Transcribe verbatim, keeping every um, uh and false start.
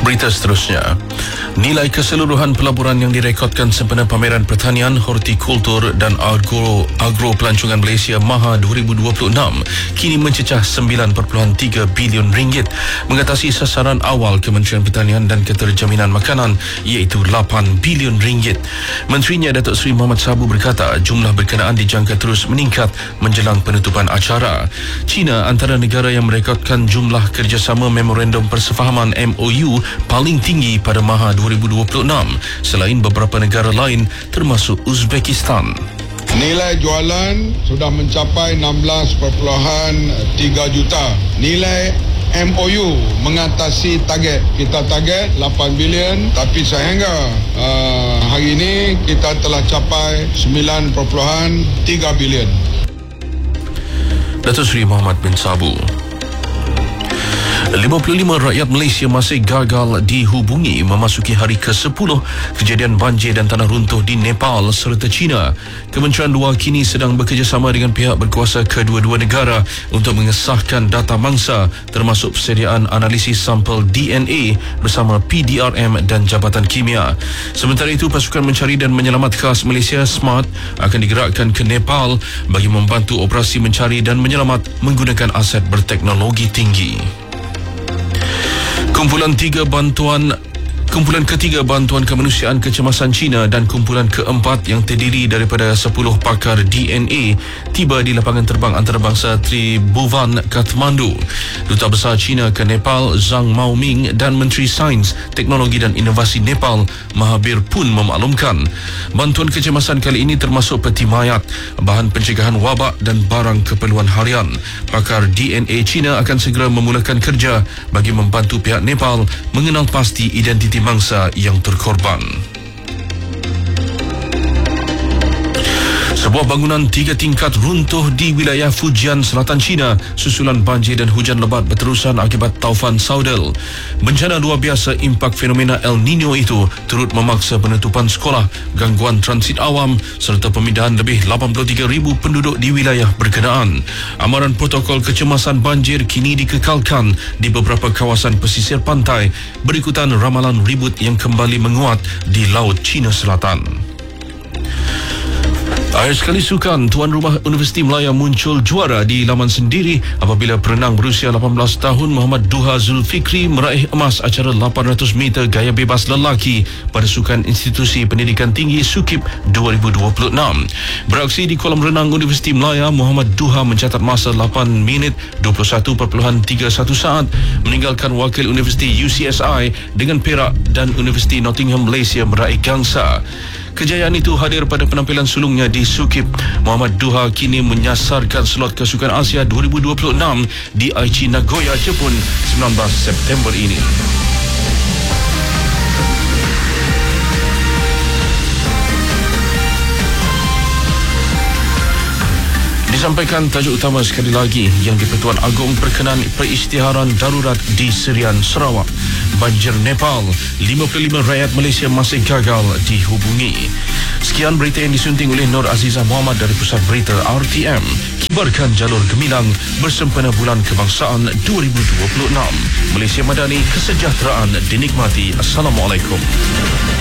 Berita seterusnya, nilai keseluruhan pelaburan yang direkodkan sempena pameran pertanian, hortikultur dan agro, agro pelancongan Malaysia MAHA dua ribu dua puluh enam kini mencecah sembilan perpuluhan tiga bilion ringgit, mengatasi sasaran awal Kementerian Pertanian dan Keterjaminan Makanan iaitu lapan bilion ringgit. Menterinya Datuk Seri Mohamad Sabu berkata jumlah berkenaan dijangka terus meningkat menjelang penutupan acara. China antara negara yang merekodkan jumlah kerjasama Memorandum Persefahaman M O U paling tinggi pada MAHA dua ribu dua puluh enam selain beberapa negara lain termasuk Uzbekistan. Nilai jualan sudah mencapai enam belas perpuluhan tiga juta. Nilai M O U mengatasi target. Kita target lapan bilion, tapi sehingga uh, hari ini kita telah capai sembilan perpuluhan tiga bilion. Datuk Seri Mohamad bin Sabu. lima puluh lima rakyat Malaysia masih gagal dihubungi memasuki hari ke sepuluh kejadian banjir dan tanah runtuh di Nepal serta China. Kementerian Luar kini sedang bekerjasama dengan pihak berkuasa kedua-dua negara untuk mengesahkan data mangsa termasuk persediaan analisis sampel D N A bersama P D R M dan Jabatan Kimia. Sementara itu, pasukan mencari dan menyelamat khas Malaysia SMART akan digerakkan ke Nepal bagi membantu operasi mencari dan menyelamat menggunakan aset berteknologi tinggi. Kumpulan tiga bantuan Kumpulan ketiga bantuan kemanusiaan kecemasan China dan kumpulan keempat yang terdiri daripada sepuluh pakar D N A tiba di lapangan terbang antarabangsa Tribhuvan, Kathmandu. Duta Besar China ke Nepal Zhang Maoming dan Menteri Sains, Teknologi dan Inovasi Nepal Mahabir pun memaklumkan bantuan kecemasan kali ini termasuk peti mayat, bahan pencegahan wabak dan barang keperluan harian. Pakar D N A China akan segera memulakan kerja bagi membantu pihak Nepal mengenal pasti identiti mangsa yang terkorban. Sebuah bangunan tiga tingkat runtuh di wilayah Fujian, Selatan China susulan banjir dan hujan lebat berterusan akibat taufan Saudel. Bencana luar biasa impak fenomena El Nino itu turut memaksa penutupan sekolah, gangguan transit awam serta pemindahan lebih lapan puluh tiga ribu penduduk di wilayah berkenaan. Amaran protokol kecemasan banjir kini dikekalkan di beberapa kawasan pesisir pantai berikutan ramalan ribut yang kembali menguat di Laut Cina Selatan. Akhir sekali sukan, tuan rumah Universiti Melaya muncul juara di laman sendiri apabila perenang berusia lapan belas tahun Muhammad Duha Zulfikri meraih emas acara lapan ratus meter gaya bebas lelaki pada Sukan Institusi Pendidikan Tinggi SUKIP dua ribu dua puluh enam. Beraksi di kolam renang Universiti Melaya, Muhammad Duha mencatat masa lapan minit dua puluh satu perpuluhan tiga satu saat, meninggalkan wakil Universiti U C S I dengan perak dan Universiti Nottingham Malaysia meraih gangsa. Kejayaan itu hadir pada penampilan sulungnya di SUKIP. Muhammad Duha kini menyasarkan slot ke Sukan Asia dua ribu dua puluh enam di Aichi, Nagoya, Jepun sembilan belas September ini. Disampaikan tajuk utama sekali lagi yang di-Pertuan Agong berkenaan perisytiharan darurat di Serian, Sarawak. Banjir Nepal, lima puluh lima rakyat Malaysia masih gagal dihubungi. Sekian berita yang disunting oleh Nur Azizah Muhammad dari Pusat Berita R T M. Kibarkan jalur gemilang bersempena Bulan Kebangsaan dua ribu dua puluh enam. Malaysia Madani, kesejahteraan dinikmati. Assalamualaikum.